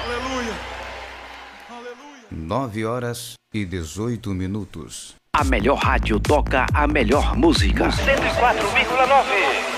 Aleluia. Aleluia. 9h18. A melhor rádio toca a melhor música. 104,9.